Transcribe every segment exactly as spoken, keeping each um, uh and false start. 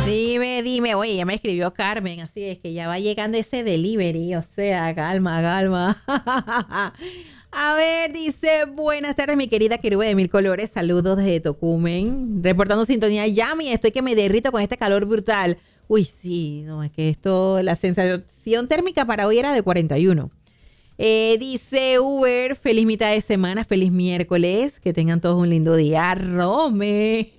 Dime, dime, oye, ya me escribió Carmen, así es que ya va llegando ese delivery, o sea, calma, calma. A ver, dice, buenas tardes, mi querida Querube de Mil Colores, saludos desde Tocumen, reportando sintonía. Yami, estoy que me derrito con este calor brutal. Uy, sí, no, es que esto, la sensación térmica para hoy era de cuarenta y uno. Eh, dice Uber, feliz mitad de semana, feliz miércoles, que tengan todos un lindo día. Rome.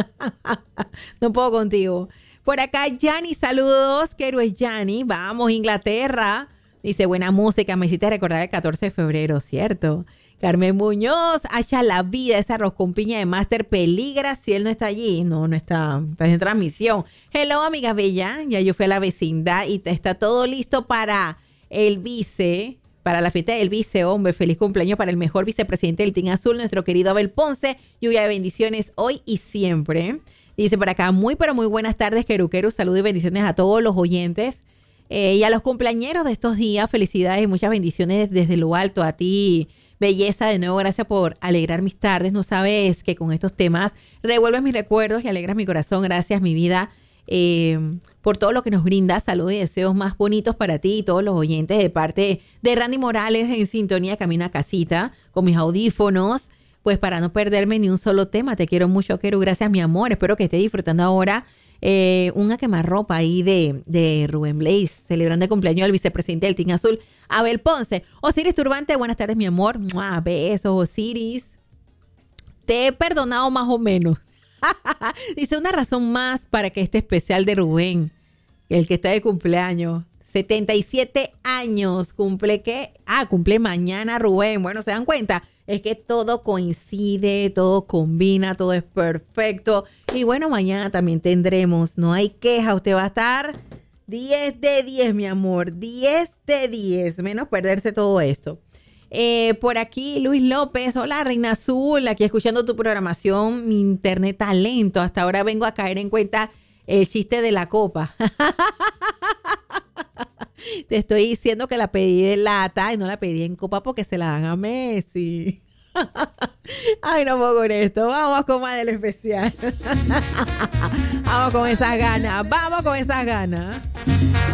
No puedo contigo. Por acá, Yanni, saludos. Quiero es Yanni. Vamos, Inglaterra. Dice, buena música. Me hiciste recordar el catorce de febrero, ¿cierto? Carmen Muñoz, hacha la vida. Ese arroz con piña de Master peligra si él no está allí. No, no está. Está en transmisión. Hello, amiga bella. Ya yo fui a la vecindad y está todo listo para el vice. Para la fiesta del vice, hombre, feliz cumpleaños para el mejor vicepresidente del Team Azul, nuestro querido Abel Ponce. Lluvia de bendiciones hoy y siempre. Dice por acá, muy pero muy buenas tardes, Queruqueru. Saludos y bendiciones a todos los oyentes. Eh, y a los cumpleañeros de estos días, felicidades y muchas bendiciones desde lo alto. A ti, belleza, de nuevo, gracias por alegrar mis tardes. No sabes que con estos temas revuelves mis recuerdos y alegras mi corazón. Gracias, mi vida. Eh, por todo lo que nos brinda, saludos y deseos más bonitos para ti y todos los oyentes de parte de Randy Morales en sintonía camino a casita con mis audífonos, pues para no perderme ni un solo tema. Te quiero mucho, Quero, gracias mi amor, espero que estés disfrutando ahora eh, una quemarropa ahí de, de Rubén Blaze, celebrando el cumpleaños del vicepresidente del Team Azul, Abel Ponce. Osiris Turbante, buenas tardes mi amor. ¡Mua! Besos, Osiris. Te he perdonado más o menos. Dice una razón más para que este especial de Rubén, el que está de cumpleaños, setenta y siete años, cumple que, ah, cumple mañana Rubén. Bueno, ¿se dan cuenta? Es que todo coincide, todo combina, todo es perfecto. Y bueno, mañana también tendremos, no hay queja, usted va a estar diez de diez, mi amor, diez de diez, menos perderse todo esto. Eh, por aquí Luis López, hola Reina Azul, aquí escuchando tu programación, mi internet talento, hasta ahora vengo a caer en cuenta el chiste de la copa. Te estoy diciendo que la pedí de lata y no la pedí en copa porque se la dan a Messi. Ay, no puedo con esto, vamos con más del especial. Vamos con esas ganas, vamos con esas ganas.